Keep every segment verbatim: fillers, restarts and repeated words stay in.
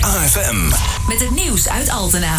A F M. Met het nieuws uit Altena.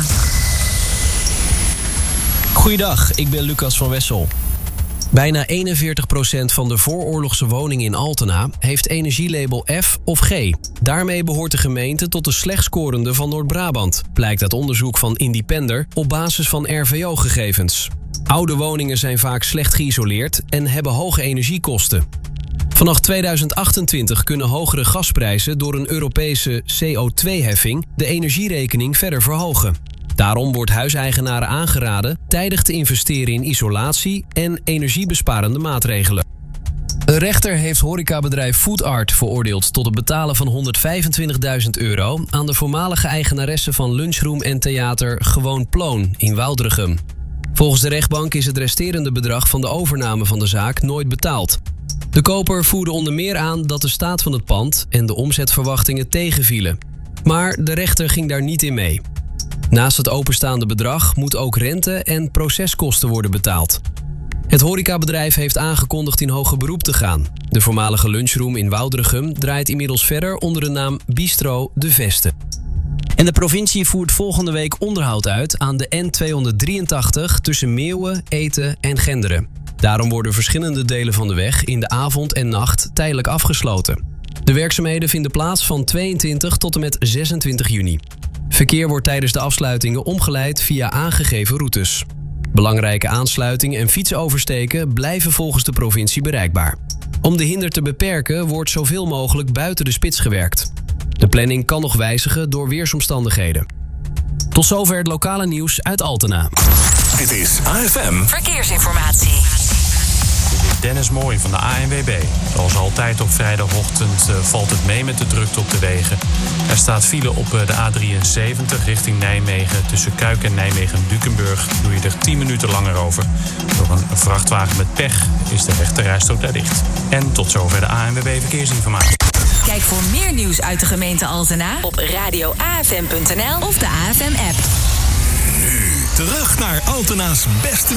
Goeiedag, ik ben Lucas van Wessel. Bijna eenenveertig procent van de vooroorlogse woningen in Altena heeft energielabel F of G. Daarmee behoort de gemeente tot de slecht scorende van Noord-Brabant, blijkt uit onderzoek van Independer op basis van R V O-gegevens. Oude woningen zijn vaak slecht geïsoleerd en hebben hoge energiekosten. Vanaf tweeduizend achtentwintig kunnen hogere gasprijzen door een Europese C O twee heffing de energierekening verder verhogen. Daarom wordt huiseigenaren aangeraden tijdig te investeren in isolatie en energiebesparende maatregelen. Een rechter heeft horecabedrijf Food Art veroordeeld tot het betalen van honderdvijfentwintigduizend euro aan de voormalige eigenaresse van lunchroom en theater Gewoon Ploon in Woudrichem. Volgens de rechtbank is het resterende bedrag van de overname van de zaak nooit betaald. De koper voerde onder meer aan dat de staat van het pand en de omzetverwachtingen tegenvielen. Maar de rechter ging daar niet in mee. Naast het openstaande bedrag moet ook rente en proceskosten worden betaald. Het horecabedrijf heeft aangekondigd in hoger beroep te gaan. De voormalige lunchroom in Woudrichem draait inmiddels verder onder de naam Bistro De Veste. En de provincie voert volgende week onderhoud uit aan de N tweehonderddrieëntachtig tussen Meeuwen, Eten en Genderen. Daarom worden verschillende delen van de weg in de avond en nacht tijdelijk afgesloten. De werkzaamheden vinden plaats van tweeëntwintig tot en met zesentwintig juni. Verkeer wordt tijdens de afsluitingen omgeleid via aangegeven routes. Belangrijke aansluitingen en fietsoversteken blijven volgens de provincie bereikbaar. Om de hinder te beperken wordt zoveel mogelijk buiten de spits gewerkt. De planning kan nog wijzigen door weersomstandigheden. Tot zover het lokale nieuws uit Altena. Dit is A F M Verkeersinformatie. Dit is Dennis Mooij van de A N W B. Zoals altijd op vrijdagochtend uh, valt het mee met de drukte op de wegen. Er staat file op uh, de A drieënzeventig richting Nijmegen. Tussen Kuik en Nijmegen-Dukenburg doe je er tien minuten langer over. Door een vrachtwagen met pech is de rechterrijstrook daar dicht. En tot zover de A N W B Verkeersinformatie. Kijk voor meer nieuws uit de gemeente Altena op radio a f m punt n l of de A F M-app. Nu terug naar Altena's beste